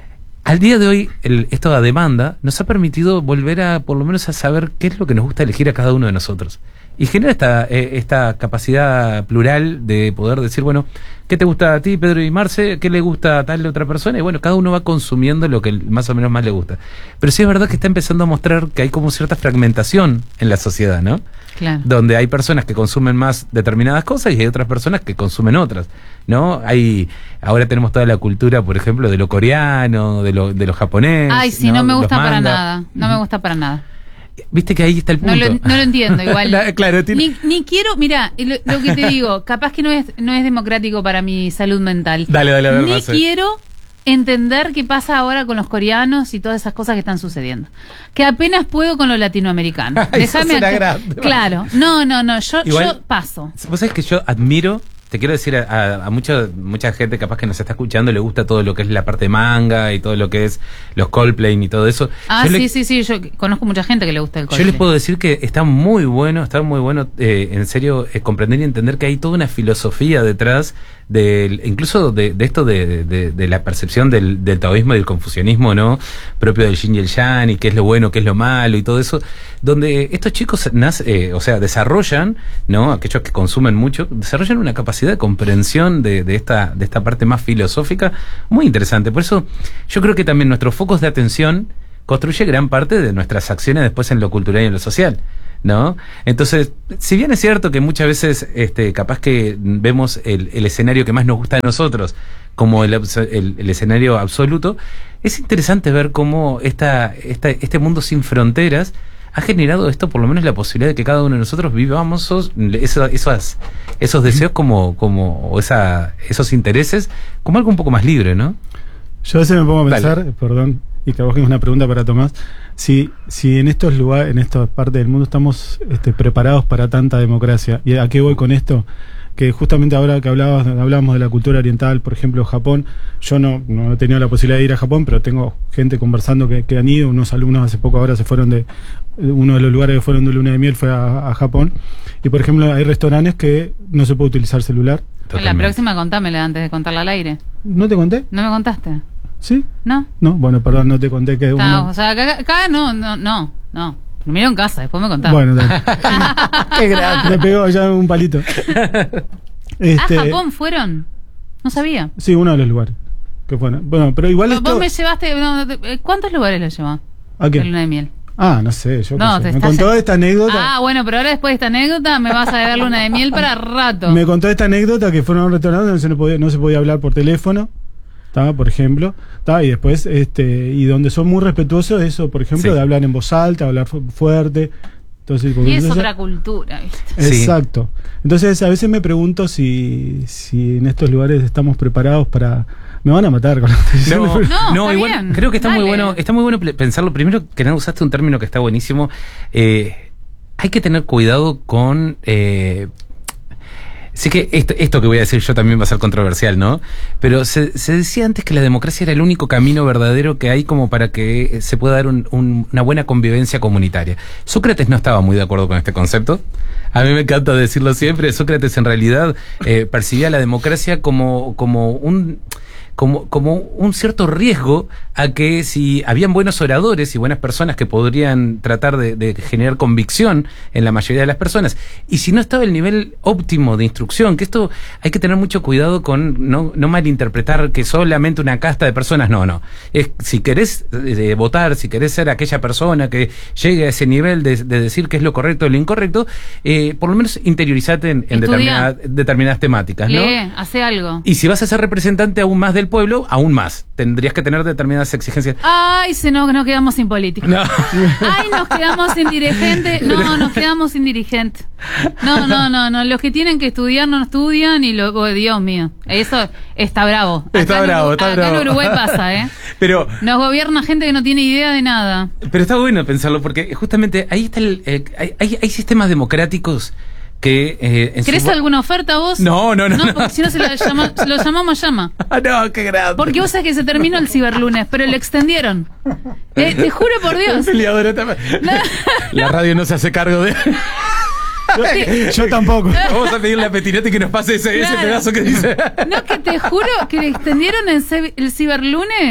al día de hoy, esto a demanda nos ha permitido volver a, por lo menos, a saber qué es lo que nos gusta elegir a cada uno de nosotros. Y genera esta capacidad plural de poder decir, bueno, ¿qué te gusta a ti, Pedro y Marce? ¿Qué le gusta a tal otra persona? Y bueno, cada uno va consumiendo lo que más o menos más le gusta. Pero sí es verdad que está empezando a mostrar que hay como cierta fragmentación en la sociedad, ¿no? Claro. Donde hay personas que consumen más determinadas cosas y hay otras personas que consumen otras, ¿no? Ahora tenemos toda la cultura, por ejemplo, de lo coreano, de lo japonés. Ay, sí, no me gusta para nada. No me gusta para nada. Viste que ahí está el punto. No lo entiendo igual. Claro, ni quiero, mira, lo que te digo, capaz que no es democrático para mi salud mental. Dale, a ver, Ni quiero entender qué pasa ahora con los coreanos y todas esas cosas que están sucediendo. Que apenas puedo con los latinoamericanos. Déjame claro. No, yo paso. Vos sabés que yo admiro. Te quiero decir, a mucha gente capaz que nos está escuchando le gusta todo lo que es la parte de manga y todo lo que es los Coldplay y todo eso. Sí, yo conozco mucha gente que le gusta el Coldplay. Yo les puedo decir que está muy bueno, en serio, comprender y entender que hay toda una filosofía detrás incluso de esto de la percepción del taoísmo y del confucianismo, ¿no? Propio del yin y el yang, y qué es lo bueno, qué es lo malo y todo eso, donde estos chicos desarrollan, ¿no? Aquellos que consumen mucho, desarrollan una capacidad de comprensión de esta parte más filosófica muy interesante. Por eso yo creo que también nuestros focos de atención construye gran parte de nuestras acciones después en lo cultural y en lo social, ¿no? Entonces, si bien es cierto que muchas veces capaz que vemos el escenario que más nos gusta de nosotros como el escenario absoluto, es interesante ver cómo este mundo sin fronteras ha generado esto, por lo menos la posibilidad de que cada uno de nosotros vivamos esos deseos esos intereses como algo un poco más libre, ¿no? Yo a veces me pongo a pensar, perdón, y que vos tengas una pregunta para Tomás, si en estos lugares, en estas partes del mundo estamos preparados para tanta democracia. ¿Y a qué voy con esto? Que justamente ahora que hablábamos de la cultura oriental, por ejemplo, Japón, yo no he tenido la posibilidad de ir a Japón, pero tengo gente conversando que han ido, unos alumnos hace poco ahora se fueron uno de los lugares que fueron de luna de miel fue a Japón, y por ejemplo hay restaurantes que no se puede utilizar celular. La próxima contámela antes de contarla al aire. ¿No te conté? ¿No me contaste? ¿Sí? No. No, bueno, perdón, no te conté que... O sea, acá no. Primero en casa, después me contás. Bueno, qué grande. Me pegó ya un palito. ¿A Japón fueron? No sabía. Sí, uno de los lugares que fueron. Bueno, pero igual Vos me llevaste... ¿Cuántos lugares le llevas? ¿A qué? De luna de miel. No sé, me contó esta anécdota. Bueno, pero ahora después de esta anécdota me vas a dar luna de miel para rato. Me contó esta anécdota que fueron a un restaurante donde no se podía hablar por teléfono. Por ejemplo, y después y donde son muy respetuosos de eso, por ejemplo, de hablar en voz alta, hablar fuerte. Entonces, y es otra cultura, ¿viste? Exacto. Entonces a veces me pregunto si en estos lugares estamos preparados para... Me van a matar con esto. No, igual bien. Creo que está muy bueno pensarlo. Primero que nada, usaste un término que está buenísimo. Hay que tener cuidado con... Sí que esto que voy a decir yo también va a ser controversial, ¿no? Pero se decía antes que la democracia era el único camino verdadero que hay como para que se pueda dar una buena convivencia comunitaria. Sócrates no estaba muy de acuerdo con este concepto. A mí me encanta decirlo siempre. Sócrates en realidad percibía la democracia como un cierto riesgo a que si habían buenos oradores y buenas personas que podrían tratar de generar convicción en la mayoría de las personas, y si no estaba el nivel óptimo de instrucción, que esto hay que tener mucho cuidado con no malinterpretar que solamente una casta de personas, no. Si querés votar, si querés ser aquella persona que llegue a ese nivel de decir qué es lo correcto y lo incorrecto, por lo menos interiorizate en determinadas temáticas, ¿no? Hace algo. Y si vas a ser representante aún más del pueblo, aún más. Tendrías que tener determinadas exigencias. Ay, nos quedamos sin políticos. No. Ay, nos quedamos sin dirigentes. No, nos quedamos sin dirigentes. No. Los que tienen que estudiar no estudian y Dios mío. Eso está bravo. Está bravo. Acá en Uruguay pasa, Pero nos gobierna gente que no tiene idea de nada. Pero está bueno pensarlo porque justamente ahí está hay sistemas democráticos que ¿querés alguna oferta vos? No. No, porque si no lo llamamos llama. No, qué grande. Porque vos sabés que se terminó el ciberlunes, pero lo extendieron. Te juro por Dios. La radio no se hace cargo de... Yo tampoco. Vamos a pedirle a Petinetti que nos pase ese pedazo que dice. No, que te juro que le extendieron el ciberlunes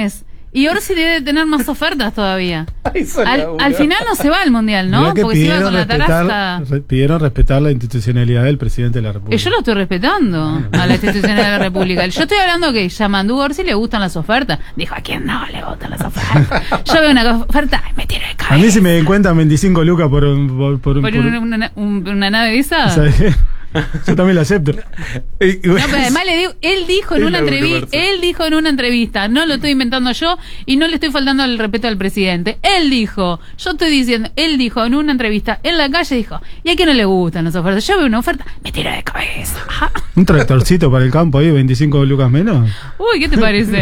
Y Orsi debe tener más ofertas todavía. Ay, son Al final no se va al Mundial, ¿no? Mirá que Porque se iba con la tarasca. pidieron respetar la institucionalidad del presidente de la República. Yo lo estoy respetando a la institución de la República. Yo estoy hablando que Yamandú Orsi le gustan las ofertas. Dijo, ¿a quién no le gustan las ofertas? Yo veo una oferta y me tiro de cabeza. A mí si me cuentan 25 lucas por una nave de esa. ¿sabes qué? Yo también la acepto. No, pero además le digo, él dijo en una entrevista, no lo estoy inventando yo y no le estoy faltando el respeto al presidente. Él dijo en una entrevista en la calle, dijo, ¿y a quién no le gustan las ofertas? Yo veo una oferta, me tiro de cabeza. Un tractorcito para el campo ahí, 25 lucas menos. Uy, ¿qué te parece?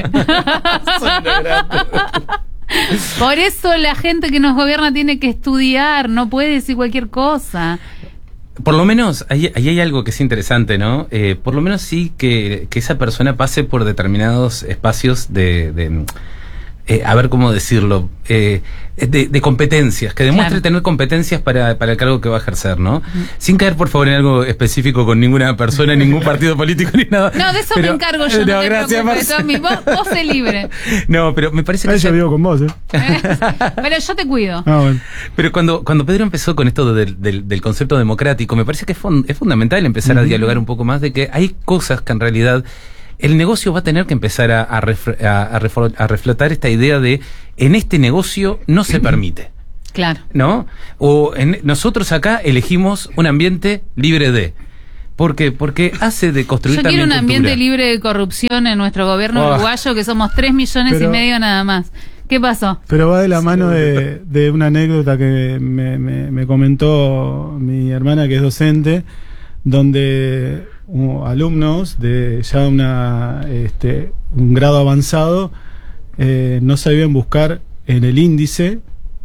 Por eso la gente que nos gobierna tiene que estudiar, no puede decir cualquier cosa. Por lo menos, ahí hay algo que es interesante, ¿no? Por lo menos sí que esa persona pase por determinados espacios a ver cómo decirlo, de competencias, que demuestre tener competencias para el cargo que va a ejercer, ¿no? Sin caer, por favor, en algo específico con ninguna persona, ningún partido político, ni nada. No, de eso me encargo yo, no te preocupes, Tommy, vos sé libre. No, pero me parece que... Yo vivo con vos, Pero yo te cuido. Bueno. Pero cuando Pedro empezó con esto del concepto democrático, me parece que es fundamental empezar a dialogar un poco más de que hay cosas que en realidad el negocio va a tener que empezar a reflotar esta idea de en este negocio no se permite. Claro. ¿No? Nosotros acá elegimos un ambiente libre de. ¿Por qué? Porque hace de construir también Yo quiero un ambiente cultura. libre de corrupción en nuestro gobierno uruguayo, que somos 3 millones y medio nada más. ¿Qué pasó? Pero va de la mano de una anécdota que me comentó mi hermana, que es docente, donde alumnos de ya un grado avanzado no sabían buscar en el índice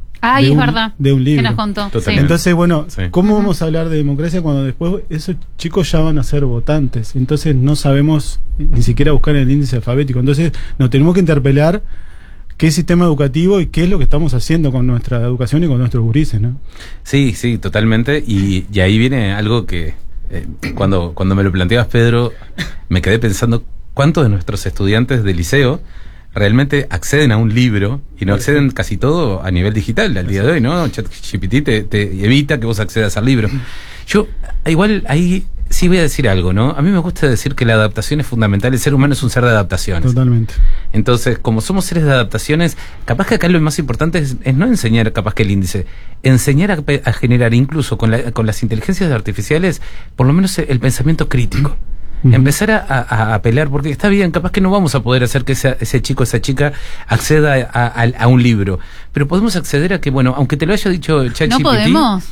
es verdad, de un libro. que nos contó. Sí. Entonces, bueno, Sí. ¿cómo vamos a hablar de democracia cuando después esos chicos ya van a ser votantes? Entonces no sabemos ni siquiera buscar en el índice alfabético. Entonces nos tenemos que interpelar qué sistema educativo y qué es lo que estamos haciendo con nuestra educación y con nuestros gurises, ¿no? Sí, totalmente. Y ahí viene algo que cuando me lo planteabas, Pedro, me quedé pensando cuántos de nuestros estudiantes de liceo realmente acceden a un libro y no acceden casi todo a nivel digital al día de hoy, ¿no? ChatGPT te evita que vos accedas al libro. Yo, igual, ahí sí voy a decir algo, ¿no? A mí me gusta decir que la adaptación es fundamental. El ser humano es un ser de adaptaciones. Totalmente. Entonces, como somos seres de adaptaciones, capaz que acá lo más importante es no enseñar capaz que el índice, enseñar a generar incluso con las inteligencias artificiales, por lo menos el pensamiento crítico. Empezar a apelar, porque está bien, capaz que no vamos a poder hacer que ese chico, esa chica acceda a un libro, pero podemos acceder a que, bueno, aunque te lo haya dicho ChatGPT, ¿No podemos?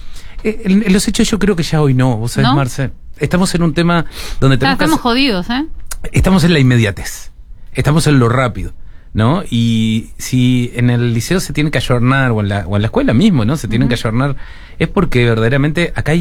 Los hechos yo creo que ya hoy no, vos sabés, ¿No? Marce, estamos en un tema donde tenemos que Estamos jodidos, estamos en la inmediatez, estamos en lo rápido, ¿no? Y si en el liceo se tiene que ayornar, o en la escuela mismo, ¿no? Se tienen que ayornar, es porque verdaderamente acá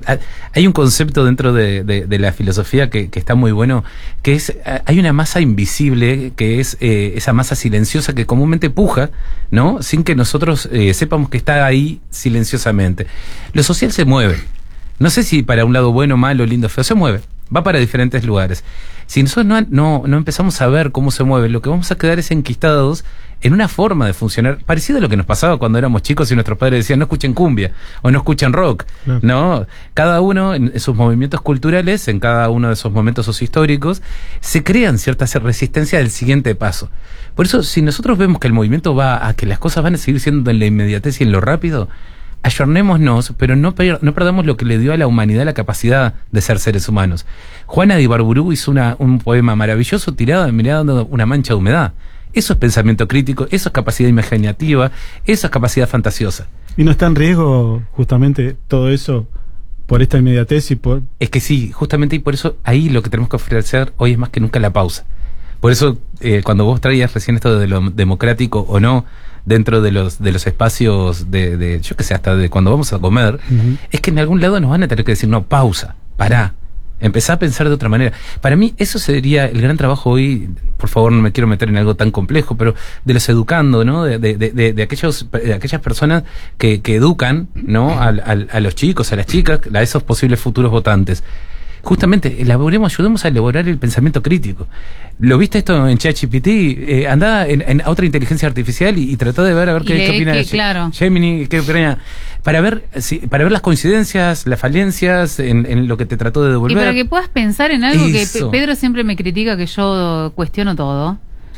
hay un concepto dentro de la filosofía que está muy bueno, que es, hay una masa invisible, que es esa masa silenciosa que comúnmente puja, ¿no? Sin que nosotros sepamos que está ahí silenciosamente. Lo social se mueve. No sé si para un lado bueno, malo, lindo, feo, se mueve. Va para diferentes lugares. Si nosotros no empezamos a ver cómo se mueve, lo que vamos a quedar es enquistados en una forma de funcionar parecido a lo que nos pasaba cuando éramos chicos y nuestros padres decían no escuchen cumbia o no escuchen rock, ¿no? Cada uno en sus movimientos culturales, en cada uno de esos momentos sociohistóricos, se crean ciertas resistencias del siguiente paso. Por eso, si nosotros vemos que el movimiento va a que las cosas van a seguir siendo en la inmediatez y en lo rápido, ayornémonos, pero no perdamos lo que le dio a la humanidad la capacidad de ser seres humanos. Juana de Ibarburu hizo un poema maravilloso mirando una mancha de humedad. Eso es pensamiento crítico, eso es capacidad imaginativa, eso es capacidad fantasiosa. ¿Y no está en riesgo justamente todo eso por esta inmediatez y por...? Es que sí, justamente, y por eso ahí lo que tenemos que ofrecer hoy es más que nunca la pausa. Por eso, cuando vos traías recién esto de lo democrático o no, dentro de los espacios yo qué sé, hasta de cuando vamos a comer, es que en algún lado nos van a tener que decir, no, pausa, pará, empezá a pensar de otra manera. Para mí eso sería el gran trabajo hoy, por favor no me quiero meter en algo tan complejo, pero de los educando, ¿no? De aquellas personas que educan, ¿no? A los chicos, a las chicas, a esos posibles futuros votantes. justamente ayudemos a elaborar el pensamiento crítico. ¿Lo viste esto en ChatGPT? Anda en otra inteligencia artificial y tratá de ver qué opina Gemini, qué opina, para ver las coincidencias, las falencias en lo que te trató de devolver. Y para que puedas pensar en algo que Pedro siempre me critica, que yo cuestiono todo.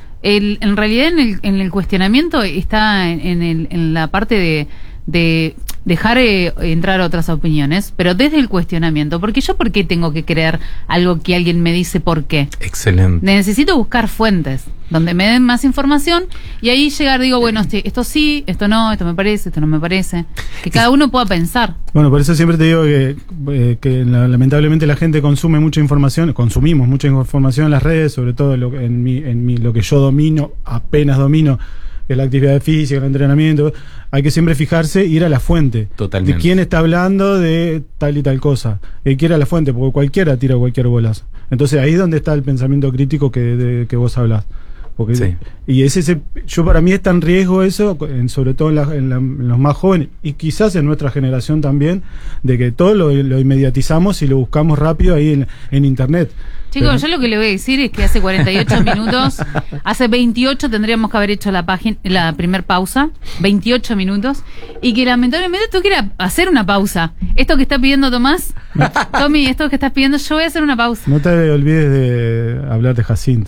En realidad en el cuestionamiento está en la parte de dejar entrar otras opiniones, pero desde el cuestionamiento, porque yo ¿por qué tengo que creer algo que alguien me dice por qué? Excelente. Necesito buscar fuentes donde me den más información y ahí llegar, digo, bueno, esto sí, esto no, esto me parece, esto no me parece, que cada uno pueda pensar. Bueno, por eso siempre te digo que lamentablemente la gente consume mucha información, consumimos mucha información en las redes, sobre todo lo que yo domino, apenas domino, que es la actividad física, el entrenamiento. Hay que siempre fijarse, ir a la fuente. Totalmente. De quién está hablando de tal y tal cosa. Hay que ir a la fuente, porque cualquiera tira cualquier bolazo. Entonces ahí es donde está el pensamiento crítico que vos hablás. Porque, sí. Y yo para mí es tan riesgo eso, sobre todo en los más jóvenes, y quizás en nuestra generación también, de que todo lo inmediatizamos y lo buscamos rápido ahí en internet. Chicos, yo lo que le voy a decir es que hace 48 minutos, hace 28 tendríamos que haber hecho la primer pausa, 28 minutos, y que lamentablemente tú quieras hacer una pausa. Esto que está pidiendo Tomás, Tommy, esto que estás pidiendo, yo voy a hacer una pausa. No te olvides de hablar de Jacinta.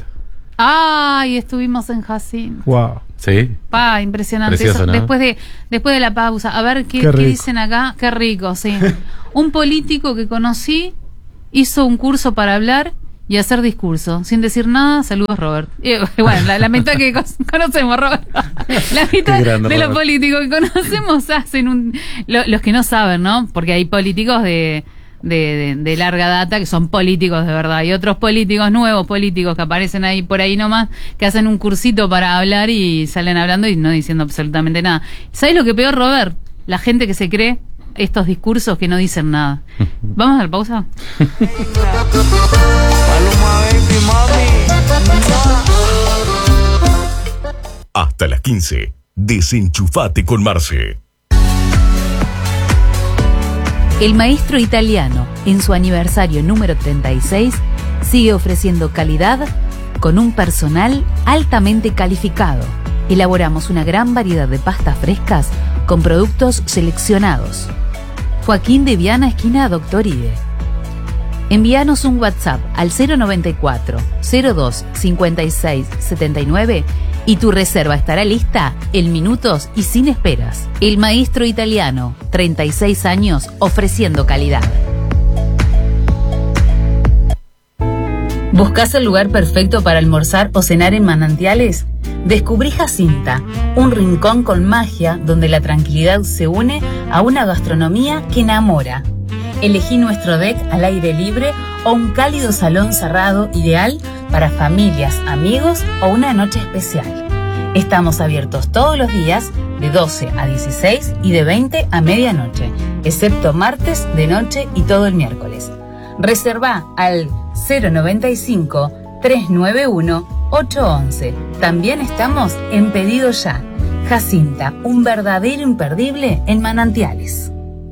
Ay, estuvimos en Jacinta. Wow. Sí. Impresionante. Precioso, eso, ¿no? después de la pausa. A ver qué dicen acá. Qué rico, sí. Un político que conocí hizo un curso para hablar y hacer discurso. Sin decir nada, saludos, Robert. Bueno, la mitad que conocemos, Robert. La mitad de los políticos que conocemos hacen los que no saben, ¿no? Porque hay políticos de larga data que son políticos de verdad, y otros políticos, nuevos políticos que aparecen ahí por ahí nomás, que hacen un cursito para hablar y salen hablando y no diciendo absolutamente nada. ¿Sabes lo que peor, Robert? La gente que se cree estos discursos que no dicen nada. ¿Vamos a dar pausa? Hasta las 15. Desenchufate con Marce. El Maestro Italiano, en su aniversario número 36, sigue ofreciendo calidad con un personal altamente calificado. Elaboramos una gran variedad de pastas frescas con productos seleccionados. Joaquín de Viana, esquina Doctor Ide. Envíanos un WhatsApp al 094 02 56 79 y tu reserva estará lista en minutos y sin esperas. El Maestro Italiano, 36 años ofreciendo calidad. ¿Buscás el lugar perfecto para almorzar o cenar en Manantiales? Descubrí Jacinta, un rincón con magia donde la tranquilidad se une a una gastronomía que enamora. Elegí nuestro deck al aire libre o un cálido salón cerrado ideal para familias, amigos o una noche especial. Estamos abiertos todos los días de 12 a 16 y de 20 a medianoche, excepto martes de noche y todo el miércoles. Reserva al 095 391 811. También estamos en Pedido Ya. Jacinta, un verdadero imperdible en Manantiales.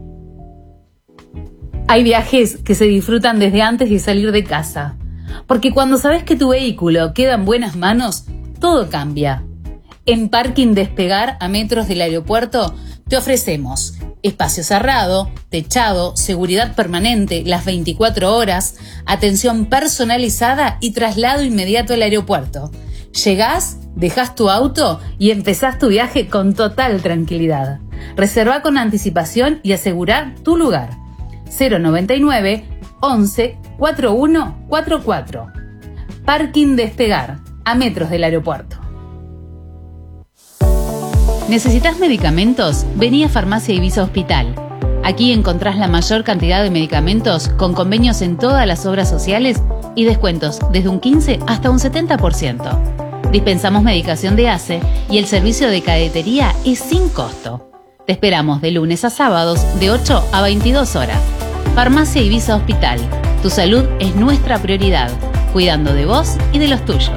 Hay viajes que se disfrutan desde antes de salir de casa, porque cuando sabes que tu vehículo queda en buenas manos, todo cambia. En Parking Despegar, a metros del aeropuerto, te ofrecemos espacio cerrado, techado, seguridad permanente, las 24 horas, atención personalizada y traslado inmediato al aeropuerto. Llegás, dejás tu auto y empezás tu viaje con total tranquilidad. Reserva con anticipación y asegura tu lugar. 099 11 4144. Parking Despegar, a metros del aeropuerto. ¿Necesitas medicamentos? Vení a Farmacia Ibiza Hospital. Aquí encontrás la mayor cantidad de medicamentos con convenios en todas las obras sociales y descuentos desde un 15 hasta un 70%. Dispensamos medicación de ACE y el servicio de cadetería es sin costo. Te esperamos de lunes a sábados de 8 a 22 horas. Farmacia Ibiza Hospital. Tu salud es nuestra prioridad, cuidando de vos y de los tuyos.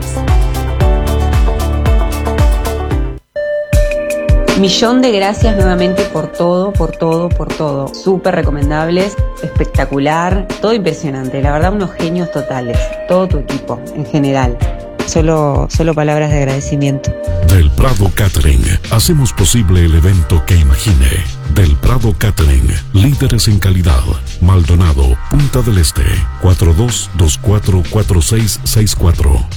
Millón de gracias nuevamente por todo. Súper recomendables. espectacular, todo impresionante, la verdad unos genios totales, todo tu equipo en general. Solo palabras de agradecimiento. Del Prado Catering, hacemos posible el evento que imagine. Del Prado Catering, líderes en calidad. Maldonado, Punta del Este, 42244664,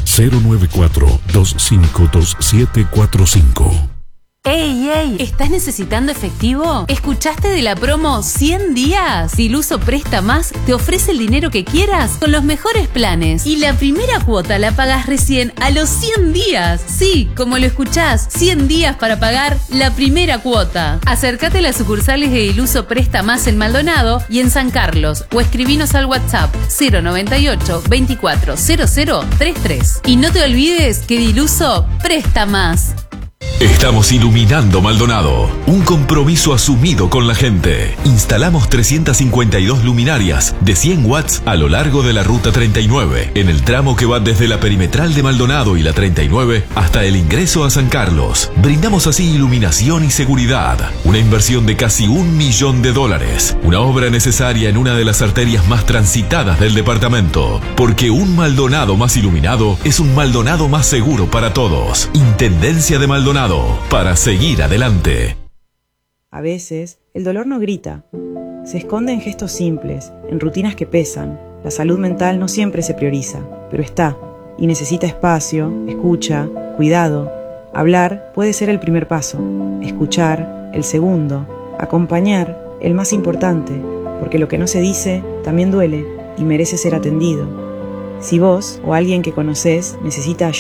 094252745. ¡Ey, ey! ¿Estás necesitando efectivo? ¿Escuchaste de la promo 100 días? Diluso Presta Más te ofrece el dinero que quieras con los mejores planes. Y la primera cuota la pagas recién a los 100 días. Sí, como lo escuchás, 100 días para pagar la primera cuota. Acércate a las sucursales de Diluso Presta Más en Maldonado y en San Carlos o escribinos al WhatsApp 098 24 0033. Y no te olvides que Diluso Presta Más. Estamos iluminando Maldonado, un compromiso asumido con la gente. Instalamos 352 luminarias de 100 watts a lo largo de la ruta 39, en el tramo que va desde la perimetral de Maldonado y la 39 hasta el ingreso a San Carlos. Brindamos así iluminación y seguridad, una inversión de casi $1 millón, una obra necesaria en una de las arterias más transitadas del departamento, porque un Maldonado más iluminado es un Maldonado más seguro para todos. Intendencia de Maldonado, para seguir adelante. A veces, el dolor no grita. Se esconde en gestos simples, en rutinas que pesan. La salud mental no siempre se prioriza, pero está, y necesita espacio, escucha, cuidado. Hablar puede ser el primer paso, escuchar, el segundo, acompañar, el más importante, porque lo que no se dice también duele y merece ser atendido. Si vos o alguien que conocés necesita ayuda,